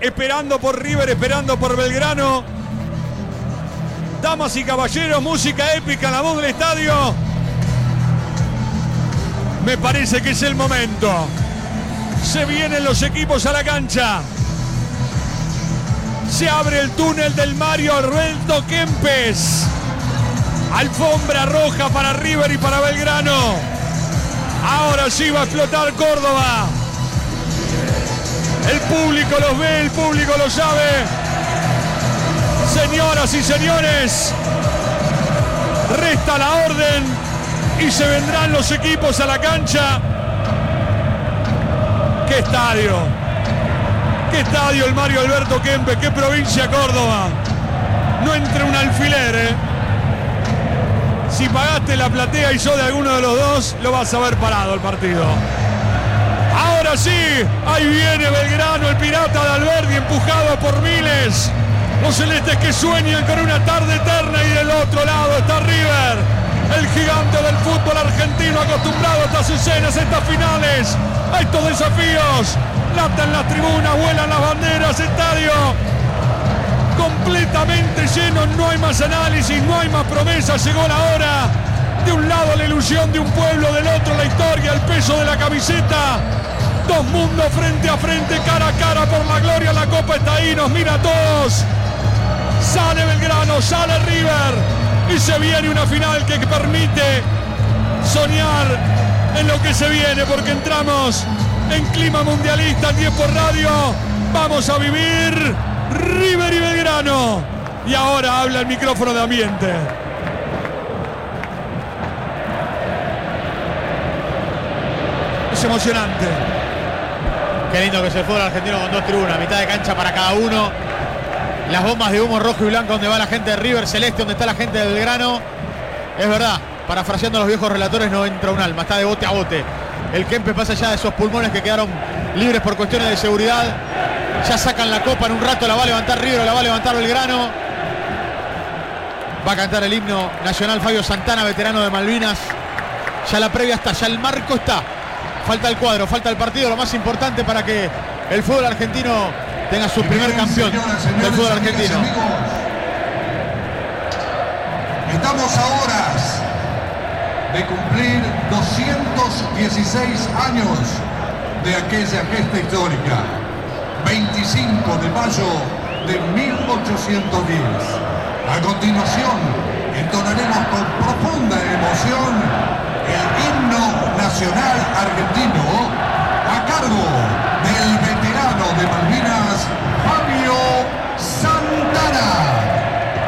esperando por River, esperando por Belgrano. Damas y caballeros, música épica en la voz del estadio. Me parece que es el momento. Se vienen los equipos a la cancha. Se abre el túnel del Mario Alberto Kempes. Alfombra roja para River y para Belgrano. Ahora sí va a explotar Córdoba. El público los ve, el público lo sabe. Señoras y señores, resta la orden y se vendrán los equipos a la cancha. ¡Qué estadio! ¡Qué estadio el Mario Alberto Kempes! ¡Qué provincia Córdoba! No entre un alfiler, Si pagaste la platea y sos de alguno de los dos, lo vas a ver parado el partido. Ahora sí, ahí viene Belgrano, el pirata de Alberdi, empujado por miles. Los celestes que sueñan con una tarde eterna, y del otro lado está River, el gigante del fútbol argentino, acostumbrado a estas escenas, a estas finales, a estos desafíos. Latan las tribunas, vuelan las banderas, estadio completamente lleno, no hay más análisis, no hay más promesas, llegó la hora. De un lado la ilusión de un pueblo, del otro la historia, el peso de la camiseta. Dos mundos frente a frente, cara a cara por la gloria. La copa está ahí, nos mira a todos. Sale Belgrano, sale River y se viene una final que permite soñar en lo que se viene, porque entramos en clima mundialista en 10 por radio. Vamos a vivir River y Belgrano. Y ahora habla el micrófono de ambiente. Es emocionante. Qué lindo que es el fútbol argentino con dos tribunas, mitad de cancha para cada uno. Las bombas de humo rojo y blanco donde va la gente de River, celeste donde está la gente de Belgrano. Es verdad, parafraseando a los viejos relatores, no entra un alma, está de bote a bote. El Kempes pasa allá de esos pulmones que quedaron libres por cuestiones de seguridad. Ya sacan la copa, en un rato la va a levantar River o la va a levantar Belgrano. Va a cantar el himno nacional Fabio Santana, veterano de Malvinas. Ya la previa está, ya el marco está. Falta el cuadro, falta el partido, lo más importante para que el fútbol argentino tenga su primer campeón del fútbol argentino. Estamos a horas de cumplir 216 años de aquella gesta histórica. 25 de mayo de 1810. A continuación, entonaremos con profunda emoción el himno nacional argentino a cargo del